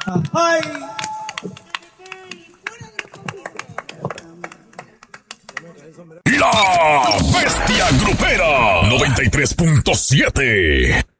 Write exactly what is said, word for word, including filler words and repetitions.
Ay. La Bestia Grupera noventa y tres punto siete.